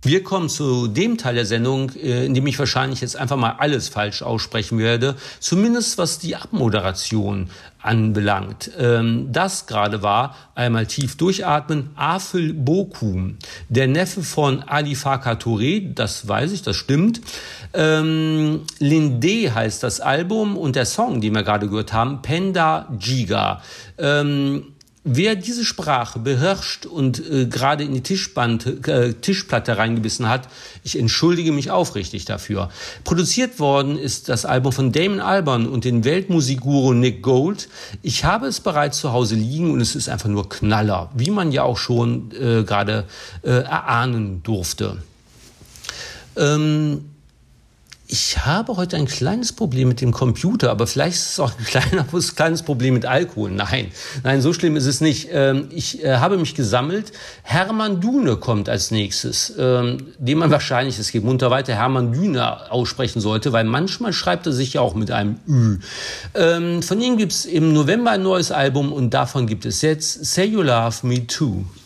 Wir kommen zu dem Teil der Sendung, in dem ich wahrscheinlich jetzt einfach mal alles falsch aussprechen werde, zumindest was die Abmoderation anbelangt. Das gerade war, einmal tief durchatmen, Afel Bokum, der Neffe von Ali Farka Touré, das weiß ich, das stimmt. Linde heißt das Album und der Song, den wir gerade gehört haben, Penda Giga. Wer diese Sprache beherrscht und gerade in die Tischplatte reingebissen hat, ich entschuldige mich aufrichtig dafür. Produziert worden ist das Album von Damon Albarn und den Weltmusikguru Nick Gold. Ich habe es bereits zu Hause liegen und es ist einfach nur Knaller, wie man ja auch schon gerade erahnen durfte. Ich habe heute ein kleines Problem mit dem Computer, aber vielleicht ist es auch ein kleines Problem mit Alkohol. Nein, so schlimm ist es nicht. Ich habe mich gesammelt. Hermann Dune kommt als nächstes, den man wahrscheinlich, es geht munter weiter, Hermann Dune aussprechen sollte, weil manchmal schreibt er sich ja auch mit einem Ü. Von ihm gibt es im November ein neues Album und davon gibt es jetzt Say You Love Me Too.